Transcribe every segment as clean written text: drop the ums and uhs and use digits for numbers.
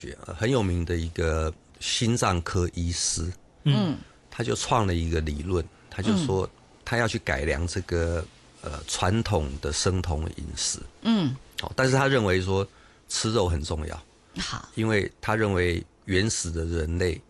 很有名的一个心脏科医师，他就创了一个理论，他就说他要去改良这个传统的生酮饮食，但是他认为说吃肉很重要，好，因为他认为原始的人类，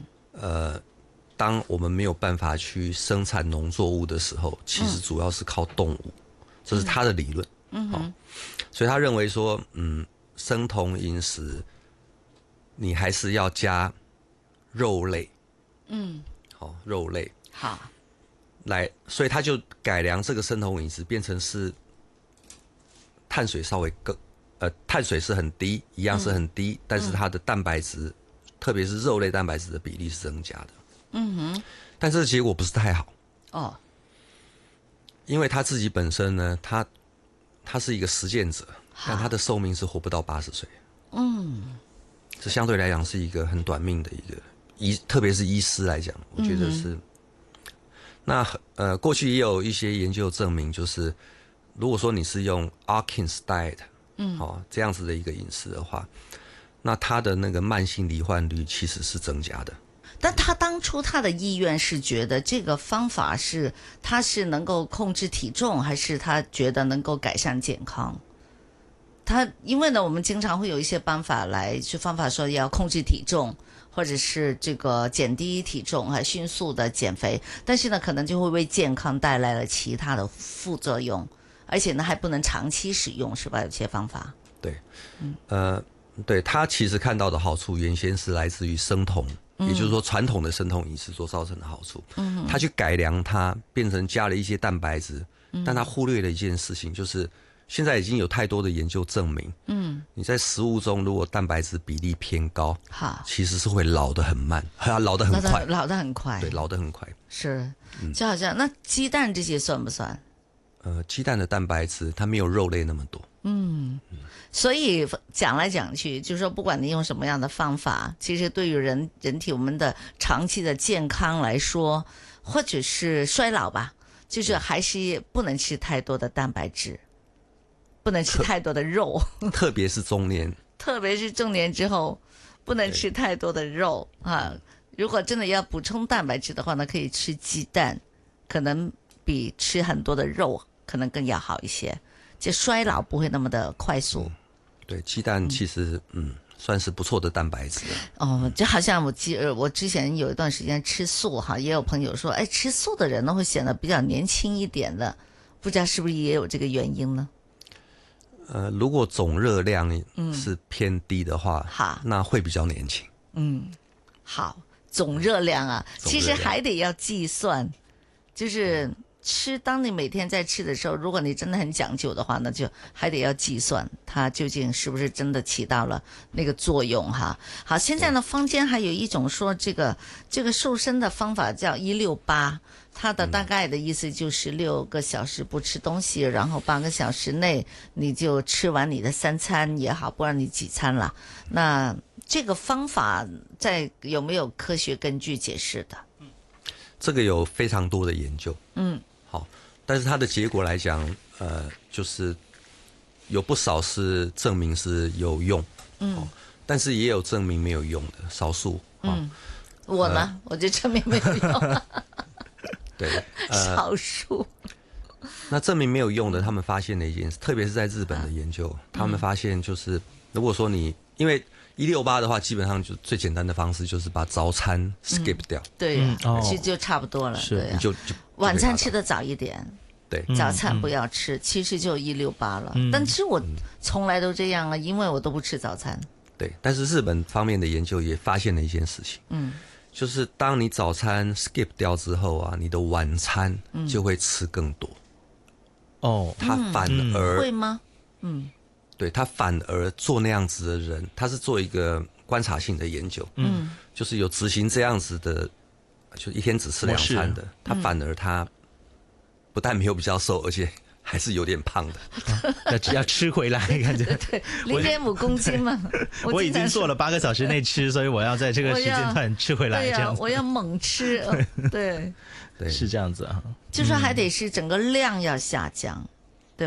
当我们没有办法去生产农作物的时候，其实主要是靠动物，这是他的理论，所以他认为说，生酮饮食。你还是要加肉类，肉类好来，所以他就改良这个生酮饮食，变成是碳水稍微碳水是很低，一样是很低，但是它的蛋白质，特别是肉类蛋白质的比例是增加的，但这个结果不是太好，因为他自己本身呢，他是一个实践者，但他的寿命是活不到80岁，这相对来讲是一个很短命的一个特别是医师来讲，我觉得是。那过去也有一些研究证明，就是如果说你是用 Atkins diet，这样子的一个饮食的话，那他的那个慢性罹患率其实是增加的。 但他当初他的意愿是觉得这个方法他是能够控制体重，还是他觉得能够改善健康？因为呢，我们经常会有一些方法说要控制体重，或者是这个减低体重，还迅速的减肥，但是呢，可能就会为健康带来了其他的副作用，而且呢，还不能长期使用，是吧？有些方法。 对，对，他其实看到的好处，原先是来自于生酮，也就是说传统的生酮饮食所造成的好处。他去改良它，变成加了一些蛋白质，但他忽略了一件事情，就是现在已经有太多的研究证明，你在食物中如果蛋白质比例偏高，其实是会老得很慢，老得很快， 老得很快， 对，老得很快。 是，就好像那鸡蛋这些算不算？ 鸡蛋的蛋白质它没有肉类那么多。 所以讲来讲去，就是说，不管你用什么样的方法，其实对于人体我们的长期的健康来说，或者是衰老吧，就是还是不能吃太多的蛋白质。不能吃太多的肉， 特别是中年， 特别是中年之后，不能吃太多的肉啊。如果真的要补充蛋白质的话呢，可以吃鸡蛋，可能比吃很多的肉可能更要好一些，就衰老不会那么的快速。 对，鸡蛋其实算是不错的蛋白质。 就好像我之前有一段时间吃素哈，也有朋友说，吃素的人呢会显得比较年轻一点的，不知道是不是也有这个原因呢？ 如果总热量是偏低的话，那会比较年轻。 好，总热量啊，其实还得要计算，就是当你每天在吃的时候，如果你真的很讲究的话，那就还得要计算它究竟是不是真的起到了那个作用哈。好，现在呢，坊间还有一种说这个瘦身的方法叫168。它的大概的意思就是6个小时不吃东西，然后8个小时内你就吃完你的3餐也好，不然你几餐了。那这个方法有没有科学根据解释的？ 这个有非常多的研究，好，但是它的结果来讲，就是有不少是证明是有用，但是也有证明没有用的，少数。 我呢，我就证明没有用。 对， 少数。 那证明没有用的，他们发现了一件事，特别是在日本的研究，他们发现就是，如果说因为168的话，基本上就最简单的方式就是把早餐 skip 掉。 对，其实就差不多了。 是，你就晚餐吃得早一点。 对， 早餐不要吃，其实就168了。但是我从来都这样啊，因为我都不吃早餐。 对，但是日本方面的研究也发现了一件事情，就是当你早餐 skip 掉之后啊，你的晚餐就会吃更多。他反而会吗？ 对，他反而做那样子的人，他是做一个观察性的研究，就是有执行这样子的，就一天只吃2餐的，他反而他不但没有比较瘦，而且还是有点胖的， 要吃回来，感觉对，0.5公斤嘛。 我已经做了8个小时内吃，所以我要在这个时间段吃回来，这样子。 我要猛吃，对， 是这样子啊。 就说还得是整个量要下降，对吧？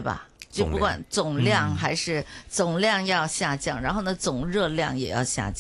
就不管总量还是总量要下降，然后呢总热量也要下降。